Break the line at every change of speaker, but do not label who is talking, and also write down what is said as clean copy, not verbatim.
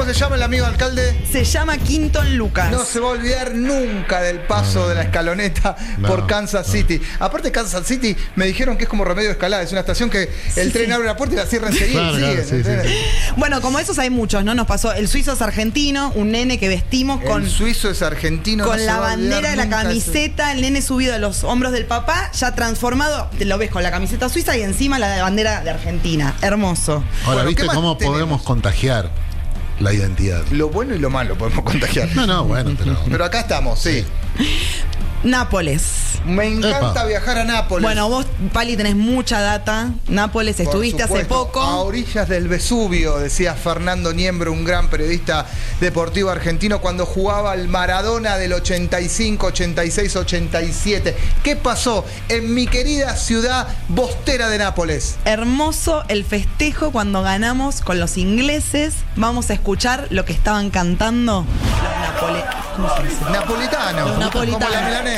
se llama el amigo alcalde?
Se llama Quinton Lucas.
No se va a olvidar nunca del paso de la escaloneta por Kansas City. Aparte, Kansas City me dijeron que es como Remedio Escalada. Es una estación que el tren abre la puerta y la cierra enseguida.
Bueno, como esos hay muchos, ¿no? Nos pasó, el suizo es argentino, un nene que vestimos con...
El suizo es argentino.
Con la bandera de la camiseta, el nene subido a los hombros del papá, ya transformado, lo ves con la camiseta suiza y encima la bandera de Argentina. Hermoso.
Ahora, ¿viste cómo podemos contagiar la identidad?
Lo bueno y lo malo podemos contagiar.
No, bueno,
pero acá estamos, sí.
Nápoles.
Me encanta viajar a Nápoles.
Bueno, vos, Pali, tenés mucha data. Nápoles, estuviste hace poco.
A orillas del Vesubio, decía Fernando Niembro, un gran periodista deportivo argentino, cuando jugaba el Maradona del 85, 86, 87. ¿Qué pasó en mi querida ciudad bostera de Nápoles?
Hermoso el festejo cuando ganamos con los ingleses. Vamos a escuchar lo que estaban cantando los
napolitanos.
Los napolitanos.
Como la milanesa.